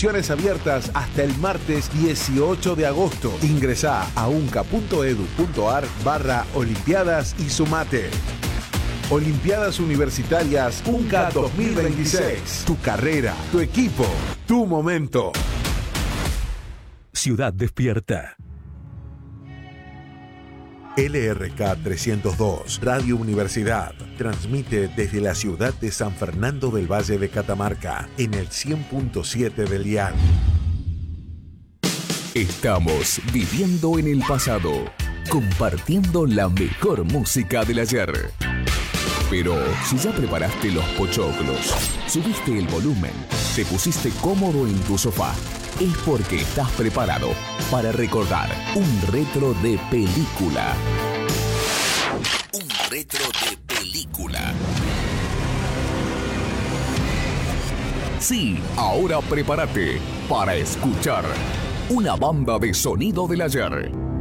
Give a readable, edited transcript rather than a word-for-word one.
Inscripciones abiertas hasta el martes 18 de agosto. Ingresá a unca.edu.ar/olimpiadas y sumate. Olimpiadas Universitarias UNCA 2026. Tu carrera, tu equipo, tu momento. Ciudad Despierta. LRK 302, Radio Universidad, transmite desde la ciudad de San Fernando del Valle de Catamarca, en el 100.7 del dial. Estamos viviendo en el pasado, compartiendo la mejor música del ayer. Pero si ya preparaste los pochoclos, subiste el volumen, te pusiste cómodo en tu sofá, es porque estás preparado para recordar un retro de película. Un retro de película. Sí, ahora prepárate para escuchar una banda de sonido del ayer.